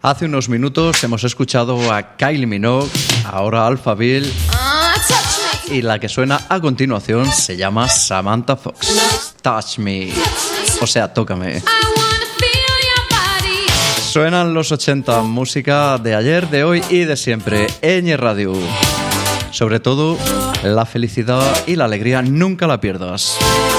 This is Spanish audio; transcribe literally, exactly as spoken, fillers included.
Hace unos minutos hemos escuchado a Kylie Minogue, ahora Alphaville, y la que suena a continuación se llama Samantha Fox. Touch Me, o sea, tócame. Suenan los ochenta, música de ayer, de hoy y de siempre, Ñ Radio. Sobre todo, la felicidad y la alegría nunca la pierdas.